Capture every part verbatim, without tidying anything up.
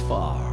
far.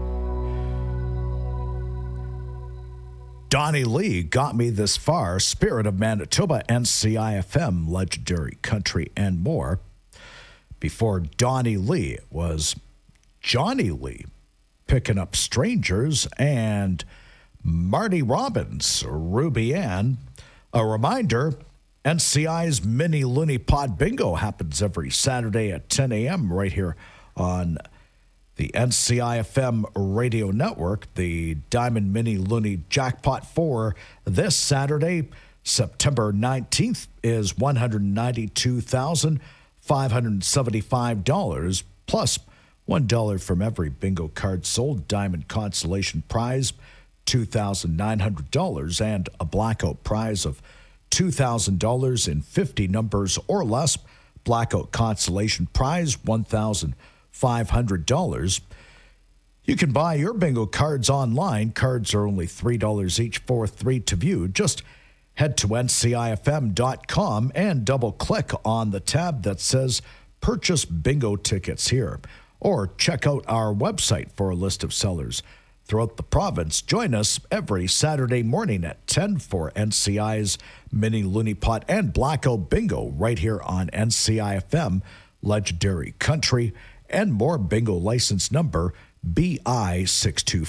Donnie Lee got me this far. Spirit of Manitoba, N C I F M, Legendary Country, and more. Before Donnie Lee, it was Johnny Lee, Picking Up Strangers, and Marty Robbins, Ruby Ann. A reminder, N C I's Mini Looney Pod Bingo happens every Saturday at ten a.m. right here on the N C I F M radio network. The Diamond Mini Looney Jackpot for this Saturday, September nineteenth, is one hundred ninety-two thousand five hundred seventy-five dollars, plus one dollar from every bingo card sold. Diamond Consolation Prize, two thousand nine hundred dollars, and a Blackout Prize of two thousand dollars in fifty numbers or less. Blackout Consolation Prize, one thousand five hundred dollars. You can buy your bingo cards online. Cards are only three dollars each for three to view. Just head to N C I F M dot com and double-click on the tab that says Purchase Bingo Tickets here. Or check out our website for a list of sellers throughout the province. Join us every Saturday morning at ten for N C I's Mini Looney Pot and Blackout Bingo right here on N C I F M, Legendary Country, and more. Bingo license number B I six two